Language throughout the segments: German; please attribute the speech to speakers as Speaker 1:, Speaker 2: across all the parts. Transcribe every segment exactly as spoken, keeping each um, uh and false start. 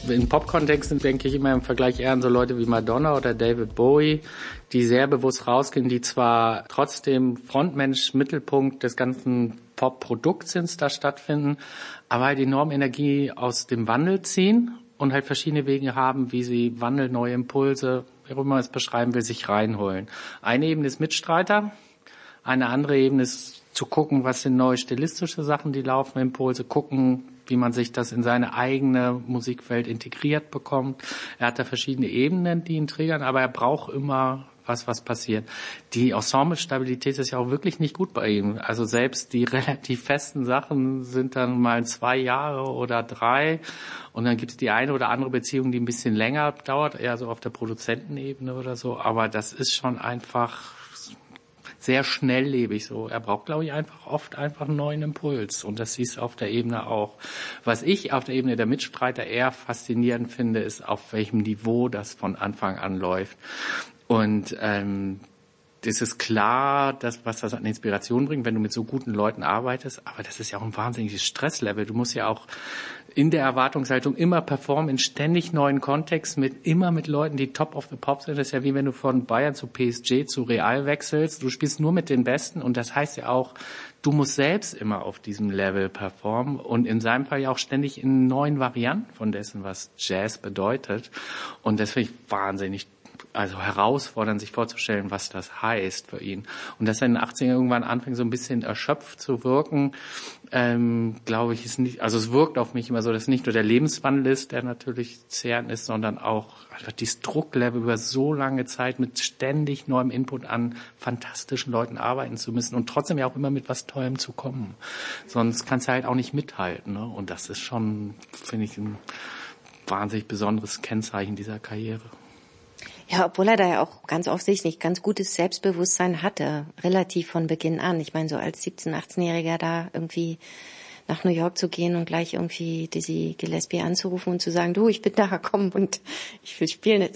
Speaker 1: In Pop-Kontexten denke ich immer im Vergleich eher an so Leute wie Madonna oder David Bowie, die sehr bewusst rausgehen, die zwar trotzdem Frontmensch, Mittelpunkt des ganzen Pop-Produkts sind, da stattfinden, aber halt enorm Energie aus dem Wandel ziehen und halt verschiedene Wege haben, wie sie Wandel, neue Impulse, wie auch immer man es beschreiben will, sich reinholen. Eine Ebene ist Mitstreiter, eine andere Ebene ist zu gucken, was sind neue stilistische Sachen, die laufen, Impulse, gucken, wie man sich das in seine eigene Musikwelt integriert bekommt. Er hat da verschiedene Ebenen, die ihn triggern, aber er braucht immer was, was passiert. Die Ensemble-Stabilität ist ja auch wirklich nicht gut bei ihm. Also selbst die relativ festen Sachen sind dann mal zwei Jahre oder drei. Und dann gibt es die eine oder andere Beziehung, die ein bisschen länger dauert, eher so auf der Produzentenebene oder so. Aber das ist schon einfach sehr schnelllebig so. Er braucht, glaube ich, einfach oft einfach einen neuen Impuls. Und das siehst du auf der Ebene auch. Was ich auf der Ebene der Mitstreiter eher faszinierend finde, ist, auf welchem Niveau das von Anfang an läuft. Und ähm, es ist klar, dass, was das an Inspiration bringt, wenn du mit so guten Leuten arbeitest. Aber das ist ja auch ein wahnsinniges Stresslevel. Du musst ja auch in der Erwartungshaltung immer performen, in ständig neuen Kontexten, mit immer mit Leuten, die top of the pop sind. Das ist ja wie wenn du von Bayern zu P S G zu Real wechselst. Du spielst nur mit den Besten und das heißt ja auch, du musst selbst immer auf diesem Level performen und in seinem Fall ja auch ständig in neuen Varianten von dessen, was Jazz bedeutet. Und das finde ich wahnsinnig also herausfordern, sich vorzustellen, was das heißt für ihn. Und dass er in den achtzigern irgendwann anfängt, so ein bisschen erschöpft zu wirken, ähm, glaube ich, ist nicht, also es wirkt auf mich immer so, dass nicht nur der Lebenswandel ist, der natürlich zehrend ist, sondern auch einfach dieses Drucklevel über so lange Zeit mit ständig neuem Input an fantastischen Leuten arbeiten zu müssen und trotzdem ja auch immer mit was Tollem zu kommen. Sonst kannst du halt auch nicht mithalten, ne? Und das ist schon, finde ich, ein wahnsinnig besonderes Kennzeichen dieser Karriere.
Speaker 2: Ja, obwohl er da ja auch ganz offensichtlich ganz gutes Selbstbewusstsein hatte, relativ von Beginn an. Ich meine, so als siebzehn-, achtzehnjähriger da irgendwie nach New York zu gehen und gleich irgendwie Dizzy Gillespie anzurufen und zu sagen, du, ich bin da, komm und ich will spielen.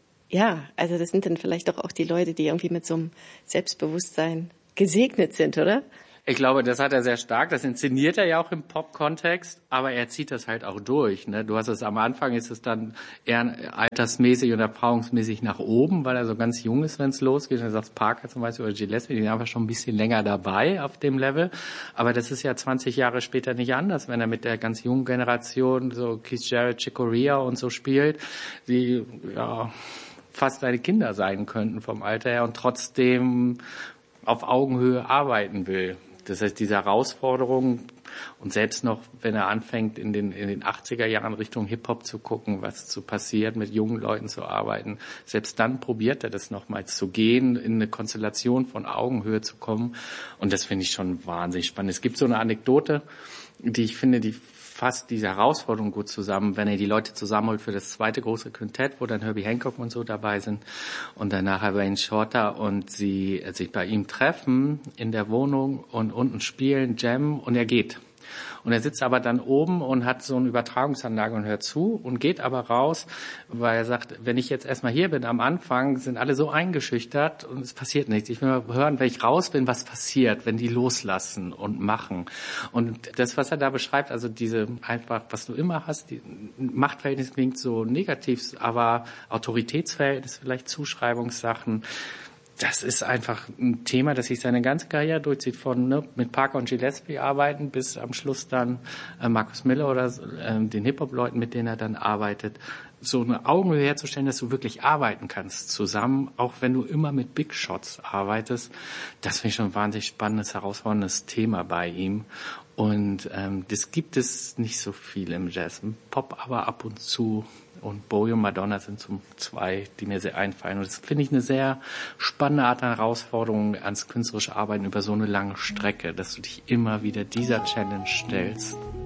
Speaker 2: Ja, also das sind dann vielleicht doch auch die Leute, die irgendwie mit so einem Selbstbewusstsein gesegnet sind, oder?
Speaker 1: Ich glaube, das hat er sehr stark. Das inszeniert er ja auch im Pop-Kontext, aber er zieht das halt auch durch. Ne? Du hast es am Anfang, ist es dann eher altersmäßig und erfahrungsmäßig nach oben, weil er so ganz jung ist, wenn es losgeht. Du sagst Parker zum Beispiel oder Gillespie, die sind einfach schon ein bisschen länger dabei auf dem Level. Aber das ist ja zwanzig Jahre später nicht anders, wenn er mit der ganz jungen Generation, so Keith Jarrett, Chick Corea und so spielt, die ja fast seine Kinder sein könnten vom Alter her und trotzdem auf Augenhöhe arbeiten will. Das heißt, diese Herausforderung und selbst noch, wenn er anfängt, in den, in den achtziger Jahren Richtung Hip-Hop zu gucken, was so passiert, mit jungen Leuten zu arbeiten, selbst dann probiert er das nochmals zu gehen, in eine Konstellation von Augenhöhe zu kommen. Und das finde ich schon wahnsinnig spannend. Es gibt so eine Anekdote, die ich finde, die fasst diese Herausforderung gut zusammen, wenn er die Leute zusammenholt für das zweite große Quintett, wo dann Herbie Hancock und so dabei sind und danach Wayne Shorter und sie sich bei ihm treffen in der Wohnung und unten spielen, jammen und er geht. Und er sitzt aber dann oben und hat so eine Übertragungsanlage und hört zu und geht aber raus, weil er sagt, wenn ich jetzt erstmal hier bin am Anfang, sind alle so eingeschüchtert und es passiert nichts. Ich will mal hören, wenn ich raus bin, was passiert, wenn die loslassen und machen. Und das, was er da beschreibt, also diese einfach, was du immer hast, die Machtverhältnis klingt so negativ, aber Autoritätsverhältnis, vielleicht Zuschreibungssachen, das ist einfach ein Thema, das sich seine ganze Karriere durchzieht, von ne, mit Parker und Gillespie arbeiten bis am Schluss dann äh, Marcus Miller oder äh, den Hip-Hop-Leuten, mit denen er dann arbeitet. So eine Augenhöhe herzustellen, dass du wirklich arbeiten kannst zusammen, auch wenn du immer mit Big Shots arbeitest. Das finde ich schon ein wahnsinnig spannendes, herausforderndes Thema bei ihm. Und ähm, das gibt es nicht so viel im Jazz. Im Pop aber ab und zu. Und Bowie und Madonna sind so zwei, die mir sehr einfallen. Und das finde ich eine sehr spannende Art der Herausforderung ans künstlerische Arbeiten über so eine lange Strecke, dass du dich immer wieder dieser Challenge stellst.